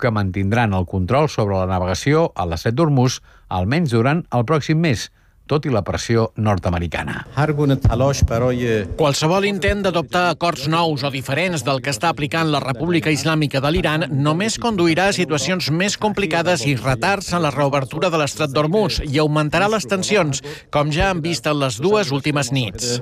que mantindran el control sobre la navegació a l'estret d'Hormuz almenys durant el pròxim mes, tot i la pressió nord-americana. Qualsevol intent d'adoptar acords nous o diferents del que està aplicant la República Islàmica de l'Iran només conduirà a situacions més complicades i retards en la reobertura de l'estret d'Hormuz i augmentarà les tensions, com ja han vist en les dues últimes nits.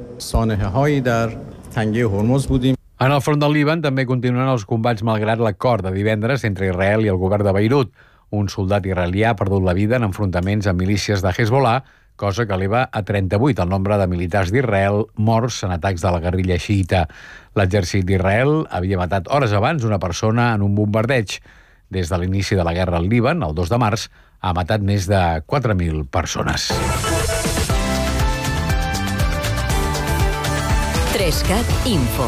En el front del Líban també continuen els combats malgrat l'acord de divendres entre Israel i el govern de Beirut. Un soldat israelià ha perdut la vida en enfrontaments amb milícies de Hezbollah, cosa que eleva a 38 el nombre de militars d'Israel morts en atacs de la guerrilla xiïta. L'exèrcit d'Israel havia matat hores abans una persona en un bombardeig. Des de l'inici de la guerra al Líban, el 2 de març, ha matat més de 4.000 persones. 3CAT Info.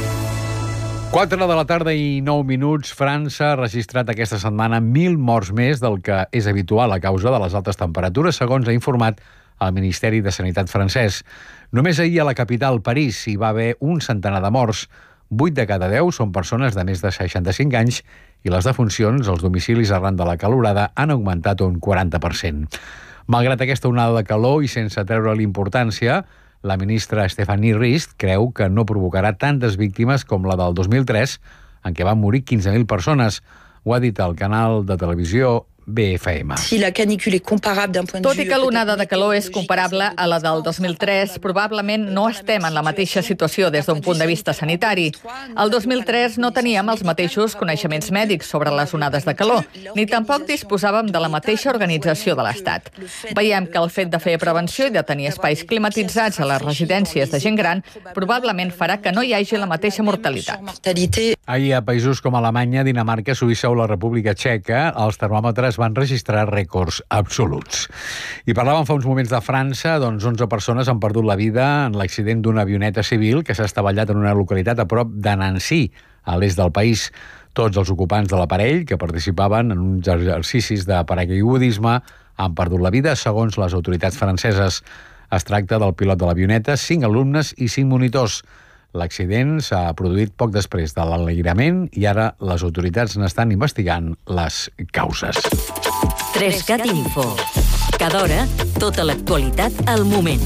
4 de la tarda i 9 minuts. França ha registrat aquesta setmana 1.000 morts més del que és habitual a causa de les altes temperatures, segons ha informat el Ministeri de Sanitat francès. Només ahir a la capital, París, hi va haver un centenar de morts. 8 de cada 10 són persones de més de 65 anys i les defuncions als domicilis arran de la calorada han augmentat un 40%. Malgrat aquesta onada de calor i sense treure l'importància, la ministra Stéphanie Rist creu que no provocarà tantes víctimes com la del 2003, en què van morir 15.000 persones. Ho ha dit el canal de televisió BFM. Tot i que l'onada de calor és comparable a la del 2003, probablement no estem en la mateixa situació des d'un punt de vista sanitari. El 2003 no teníem els mateixos coneixements mèdics sobre les onades de calor, ni tampoc disposàvem de la mateixa organització de l'Estat. Veiem que el fet de fer prevenció i de tenir espais climatitzats a les residències de gent gran probablement farà que no hi hagi la mateixa mortalitat. Ahir a països com Alemanya, Dinamarca, Suïssa o la República Txeca, els termòmetres van registrar rècords absoluts. I parlàvem fa uns moments de França, doncs 11 persones han perdut la vida en l'accident d'una avioneta civil que s'ha estavellat en una localitat a prop de Nancy, a l'est del país. Tots els ocupants de l'aparell, que participaven en uns exercicis de paracaigudisme, han perdut la vida, segons les autoritats franceses. Es tracta del pilot de l'avioneta, 5 alumnes i 5 monitors. L'accident s'ha produït poc després de l'enlairament i ara les autoritats n'estan investigant les causes. 3CAT Info. Cada hora, tota l'actualitat al moment.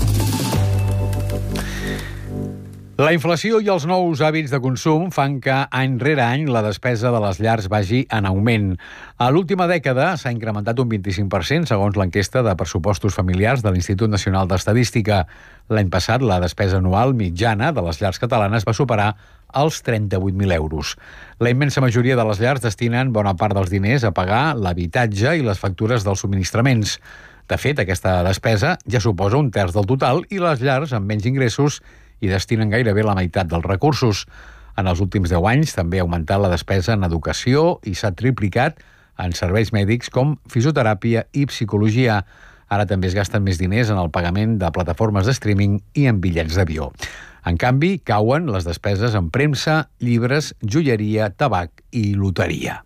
La inflació i els nous hàbits de consum fan que any rere any la despesa de les llars vagi en augment. A l'última dècada s'ha incrementat un 25%, segons l'enquesta de pressupostos familiars de l'Institut Nacional d'Estadística. L'any passat, la despesa anual mitjana de les llars catalanes va superar els 38.000 euros. La immensa majoria de les llars destinen bona part dels diners a pagar l'habitatge i les factures dels subministraments. De fet, aquesta despesa ja suposa un terç del total i les llars amb menys ingressos i destinen gairebé la meitat dels recursos. En els últims 10 anys també ha augmentat la despesa en educació i s'ha triplicat en serveis mèdics com fisioteràpia i psicologia. Ara també es gasten més diners en el pagament de plataformes de streaming i en bitllets d'avió. En canvi, cauen les despeses en premsa, llibres, joieria, tabac i loteria.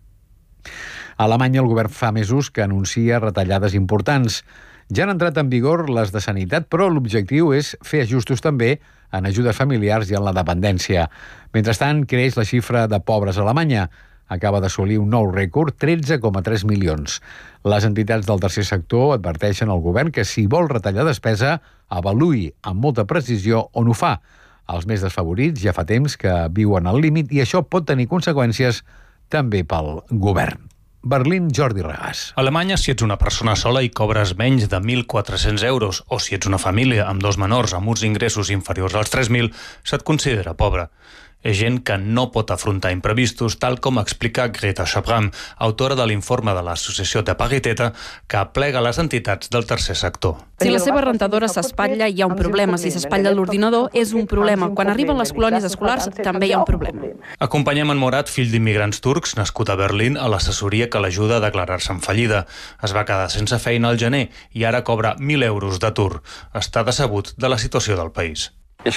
A Alemanya el govern fa mesos que anuncia retallades importants. Ja han entrat en vigor les de sanitat, però l'objectiu és fer ajustos també en ajudes familiars i en la dependència. Mentrestant, creix la xifra de pobres a Alemanya. Acaba d'assolir un nou rècord, 13,3 milions. Les entitats del tercer sector adverteixen al govern que si vol retallar despesa, avaluï amb molta precisió on ho fa. Els més desfavorits ja fa temps que viuen al límit i això pot tenir conseqüències també pel govern. Berlín, Jordi Regàs. A Alemanya, si ets una persona sola i cobres menys de 1.400 euros o si ets una família amb 2 menors amb uns ingressos inferiors als 3.000, se't considera pobre. És gent que no pot afrontar imprevistos, tal com explica Greta Schabram, autora de l'informe de l'Associació de Pariteta, que aplega les entitats del tercer sector. Si la seva rentadora s'espatlla, hi ha un problema. Si s'espatlla l'ordinador, és un problema. Quan arriben les colònies escolars, també hi ha un problema. Acompanyem en Morat, fill d'immigrants turcs, nascut a Berlín, a l'assessoria que l'ajuda a declarar-se en fallida. Es va quedar sense feina al gener i ara cobra 1.000 euros d'atur. Està decebut de la situació del país.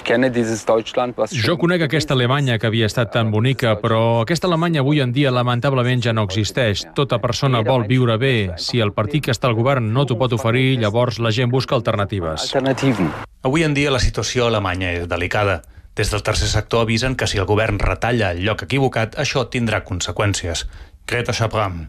Jo conec aquesta Alemanya que havia estat tan bonica, però aquesta Alemanya avui en dia lamentablement ja no existeix. Tota persona vol viure bé. Si el partit que està al govern no t'ho pot oferir, llavors la gent busca alternatives. Avui en dia la situació a Alemanya és delicada. Des del tercer sector avisen que si el govern retalla al lloc equivocat, això tindrà conseqüències. Greta Schabram.